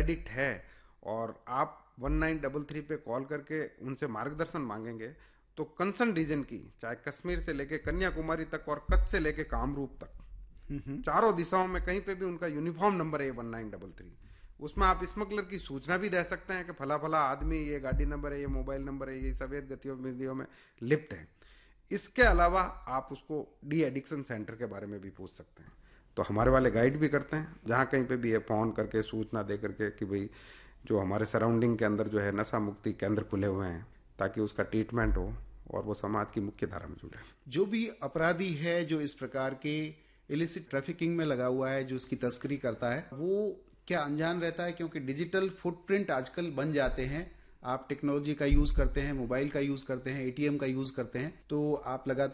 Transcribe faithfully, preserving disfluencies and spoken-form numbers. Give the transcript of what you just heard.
Addict है और आप वन नाइन थ्री थ्री पे कॉल करके उनसे मार्गदर्शन मांगेंगे तो कंसर्न रीजन की, चाहे कश्मीर से लेके कन्याकुमारी तक और कच्छ से लेके कामरूप तक, चारों दिशाओं में कहीं पे भी उनका यूनिफॉर्म नंबर है वन नाइन थ्री थ्री। उसमें आप स्मगलर की सूचना भी दे सकते हैं कि फला फला आदमी, ये गाड़ी नंबर है, ये मोबाइल नंबर है, ये सफेद गतिविधियों में लिप्त है। इसके अलावा आप उसको डी एडिक्शन सेंटर के बारे में भी पूछ सकते हैं, तो हमारे वाले गाइड भी करते हैं। जहाँ कहीं पे भी है फोन करके सूचना दे करके कि भाई जो हमारे सराउंडिंग के अंदर जो है नशा मुक्ति केंद्र खुले हुए हैं, ताकि उसका ट्रीटमेंट हो और वो समाज की मुख्य धारा में जुड़े। जो भी अपराधी है जो इस प्रकार के इलिसिट ट्रैफिकिंग में लगा हुआ है, जो इसकी तस्करी करता है, वो क्या अनजान रहता है? क्योंकि डिजिटल फुटप्रिंट आजकल बन जाते हैं। आप टेक्नोलॉजी का यूज करते हैं, मोबाइल का यूज करते हैं, एटीएम का यूज करते हैं, तो आप लगातार